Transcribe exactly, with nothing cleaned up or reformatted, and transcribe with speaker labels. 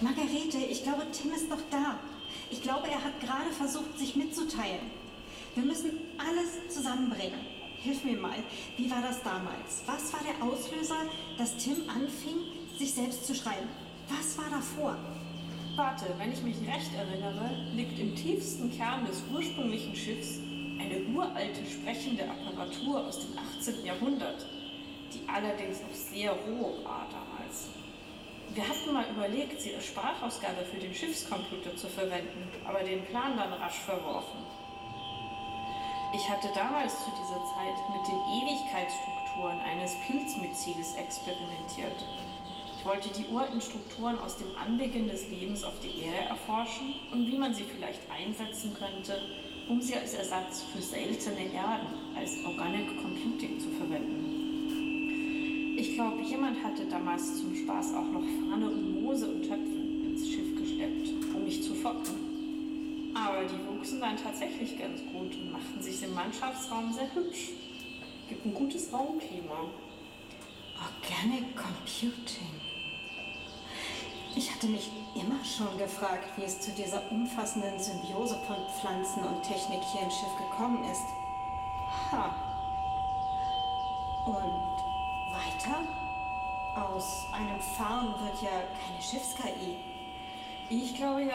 Speaker 1: Margarete, ich glaube, Tim ist noch da. Ich glaube, er hat gerade versucht, sich mitzuteilen. Wir müssen alles zusammenbringen. Hilf mir mal, wie war das damals? Was war der Auslöser, dass Tim anfing, sich selbst zu schreiben? Was war davor?
Speaker 2: Warte, wenn ich mich recht erinnere, liegt im tiefsten Kern des ursprünglichen Schiffs eine uralte sprechende Apparatur aus dem achtzehnten Jahrhundert, die allerdings noch sehr roh war damals. Wir hatten mal überlegt, sie als Sprachausgabe für den Schiffscomputer zu verwenden, aber den Plan dann rasch verworfen. Ich hatte damals zu dieser Zeit mit den Ewigkeitsstrukturen eines Pilzmyzels experimentiert. Ich wollte die uralten Strukturen aus dem Anbeginn des Lebens auf der Erde erforschen und wie man sie vielleicht einsetzen könnte, um sie als Ersatz für seltene Erden, als Organic Computing zu verwenden. Ich glaube, jemand hatte damals zum Spaß auch noch Fahne und Moose und Töpfen ins Schiff geschleppt, um mich zu foppen. Aber die wuchsen dann tatsächlich ganz gut und machten sich im Mannschaftsraum sehr hübsch. Gibt ein gutes Raumklima.
Speaker 1: Organic Computing. Ich hatte mich immer schon gefragt, wie es zu dieser umfassenden Symbiose von Pflanzen und Technik hier im Schiff gekommen ist. Ha. Und weiter? Aus einem Farm wird ja keine Schiffs-K I.
Speaker 2: Ich glaube ja,